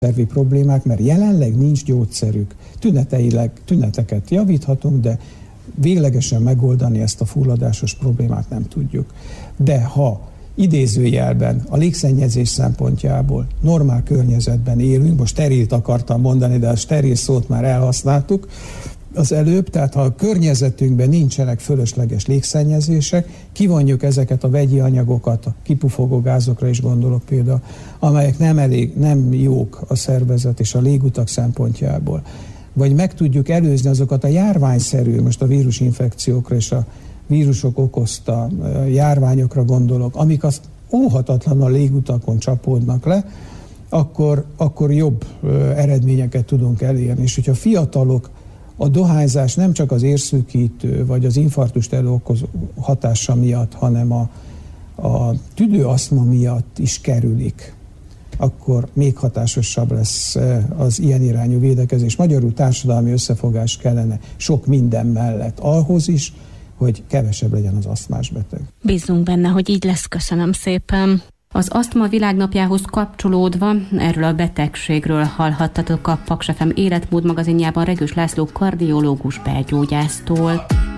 szervi problémák, mert jelenleg nincs gyógyszerük. Tüneteket javíthatunk, de véglegesen megoldani ezt a fulladásos problémát nem tudjuk. De ha idézőjelben a légszennyezés szempontjából normál környezetben élünk, most sterilt akartam mondani, de a steril szót már elhasználtuk az előbb, tehát ha a környezetünkben nincsenek fölösleges légszennyezések, kivonjuk ezeket a vegyi anyagokat, a kipufogó gázokra is gondolok például, amelyek nem jók a szervezet és a légutak szempontjából, vagy meg tudjuk előzni azokat a járványszerű, most a vírusinfekciókra és a vírusok okozta járványokra gondolok, amik azt óhatatlanul a légutakon csapódnak le, akkor jobb eredményeket tudunk elérni. És hogyha fiatalok a dohányzás nem csak az érszűkítő vagy az infarktust előokozó hatása miatt, hanem a tüdőasztma miatt is kerülik, akkor még hatásosabb lesz az ilyen irányú védekezés. Magyarul társadalmi összefogás kellene sok minden mellett ahhoz is, hogy kevesebb legyen az asztmás beteg. Bízunk benne, hogy így lesz. Köszönöm szépen. Az asztma világnapjához kapcsolódva erről a betegségről hallhattatok a Paks FM életmód magazinjában Regős László kardiológus belgyógyásztól.